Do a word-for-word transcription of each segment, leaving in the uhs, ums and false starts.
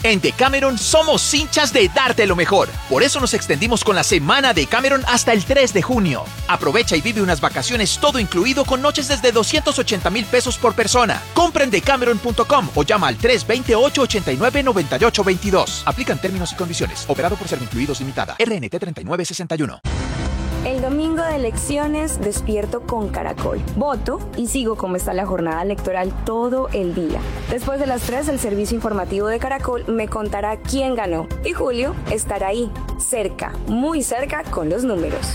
En Decameron somos hinchas de darte lo mejor. Por eso nos extendimos con la semana Decameron hasta el tres de junio. Aprovecha y vive unas vacaciones todo incluido con noches desde doscientos ochenta mil pesos por persona. Compra en decameron punto com o llama al tres dos ocho, ocho nueve, nueve ocho dos dos. Aplican términos y condiciones. Operado por Servincluidos Limitada. R N T treinta y nueve sesenta y uno. El domingo de elecciones despierto con Caracol. Voto y sigo cómo está la jornada electoral todo el día. Después de las tres, el servicio informativo de Caracol me contará quién ganó. Y Julio estará ahí, cerca, muy cerca con los números.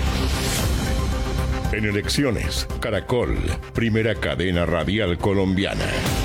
En elecciones, Caracol, primera cadena radial colombiana.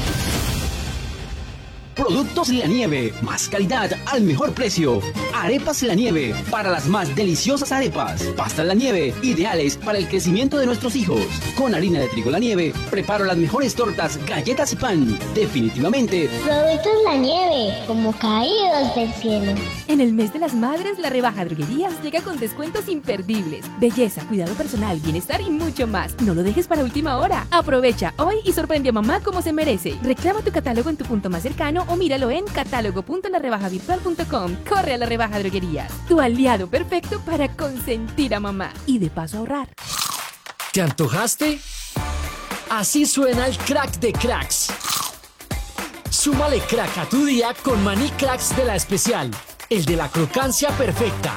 Productos La Nieve, más calidad al mejor precio. Arepas La Nieve, para las más deliciosas arepas. Pastas La Nieve, ideales para el crecimiento de nuestros hijos. Con harina de trigo La Nieve, preparo las mejores tortas, galletas y pan. Definitivamente, Productos La Nieve, como caídos del cielo. En el mes de las madres, la rebaja Droguerías llega con descuentos imperdibles. Belleza, cuidado personal, bienestar y mucho más. No lo dejes para última hora. Aprovecha hoy y sorprende a mamá como se merece. Reclama tu catálogo en tu punto más cercano o míralo en catálogo punto la rebaja virtual punto com. Corre a la rebaja Droguerías, tu aliado perfecto para consentir a mamá y de paso ahorrar. ¿Te antojaste? Así suena el crack de cracks. Súmale crack a tu día con maní cracks de La Especial, el de la crocancia perfecta.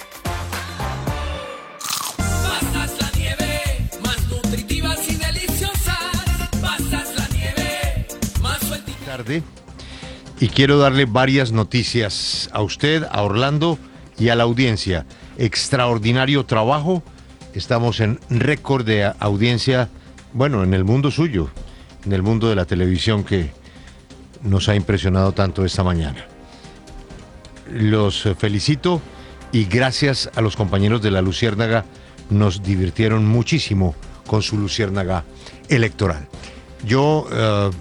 Pastas La Nieve, más nutritivas y deliciosas. Pastas La Nieve, más sueltitas. Tarde. Y quiero darle varias noticias a usted, a Orlando y a la audiencia. Extraordinario trabajo. Estamos en récord de audiencia, bueno, en el mundo suyo, en el mundo de la televisión que nos ha impresionado tanto esta mañana. Los felicito y gracias a los compañeros de La Luciérnaga, nos divirtieron muchísimo con su Luciérnaga electoral. Yo... Uh,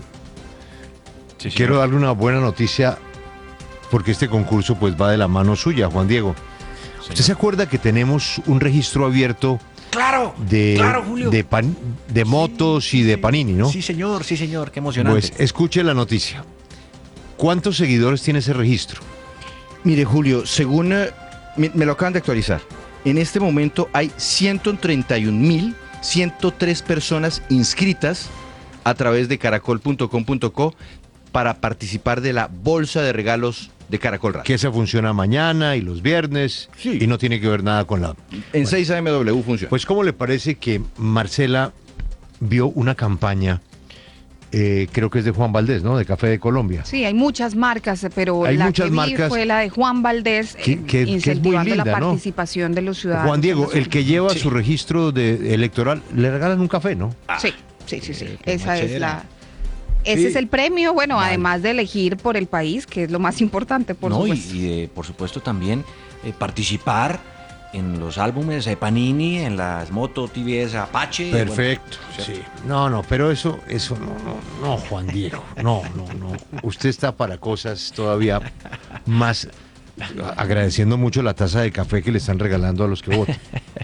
Sí, quiero darle una buena noticia porque este concurso pues va de la mano suya, Juan Diego. Señor. ¿Usted se acuerda que tenemos un registro abierto claro, de, claro, Julio. de, pan, de motos sí, y de Panini, ¿no? Sí, señor, sí, señor, qué emocionante. Pues escuche la noticia. ¿Cuántos seguidores tiene ese registro? Mire, Julio, según eh, me, me lo acaban de actualizar, en este momento hay ciento treinta y un mil ciento tres personas inscritas a través de caracol punto com punto co para participar de la bolsa de regalos de Caracol Radio. Que esa funciona mañana y los viernes sí. Y no tiene que ver nada con la... En bueno, seis A M W funciona. Pues ¿cómo le parece que Marcela vio una campaña, eh, creo que es de Juan Valdés, ¿no? De Café de Colombia? Sí, hay muchas marcas, pero hay la muchas que vi marcas fue la de Juan Valdés, que, que, incentivando que es muy linda, la ¿no? participación de los ciudadanos. Juan Diego, el que lleva sí. su registro de electoral, le regalan un café, ¿no? Sí, sí, sí, sí. Eh, Esa es la... Ese sí. es el premio, bueno, vale. Además de elegir por el país, que es lo más importante, por no, supuesto. Y, y de, por supuesto también eh, participar en los álbumes de Panini, en las moto T V S Apache. Perfecto, bueno, sí. No, no, pero eso, eso no, no, no, Juan Diego, no, no, no. Usted está para cosas todavía más, agradeciendo mucho la taza de café que le están regalando a los que votan.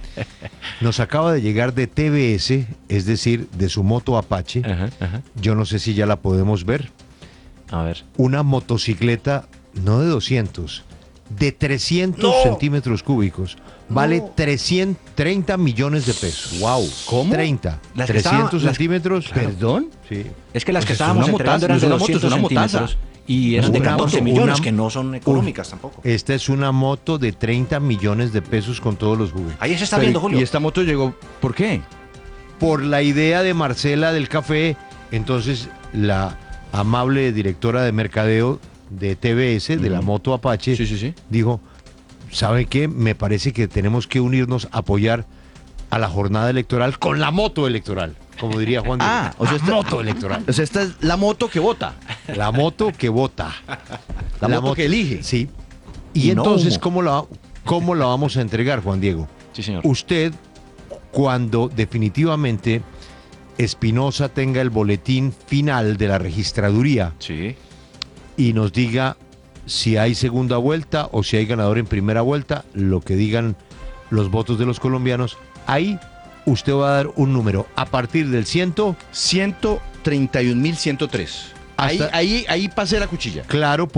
Nos acaba de llegar de T V S, es decir, de su moto Apache. Ajá, ajá. Yo no sé si ya la podemos ver. A ver. Una motocicleta, no de doscientos, de trescientos no. centímetros cúbicos. Vale no. trescientos treinta millones de pesos. Wow. ¿Cómo? treinta. Las trescientos estaba, centímetros. Claro. ¿Perdón? Sí. Es que las pues que estábamos entregando eran de doscientos centímetros. Y es de catorce una, millones, una, que no son económicas una, tampoco. Esta es una moto de treinta millones de pesos con todos los juguetes. Ahí se está viendo, Julio. ¿Y esta moto llegó por qué? Por la idea de Marcela del café. Entonces, la amable directora de mercadeo de T V S, uh-huh. de la moto Apache, sí, sí, sí. dijo, ¿sabe qué? Me parece que tenemos que unirnos a apoyar a la jornada electoral con la moto electoral. Como diría Juan Diego. Ah, o sea, esta, moto electoral. O sea, esta es la moto que vota. La moto que vota. La, la moto, moto que elige. Sí. Y, y entonces, no ¿cómo, la, ¿cómo la vamos a entregar, Juan Diego? Sí, señor. Usted, cuando definitivamente Espinosa tenga el boletín final de la registraduría sí. y nos diga si hay segunda vuelta o si hay ganador en primera vuelta, lo que digan los votos de los colombianos, ahí usted va a dar un número a partir del ciento ciento treinta y un mil ciento tres. Ahí, ahí, ahí pase la cuchilla. Claro.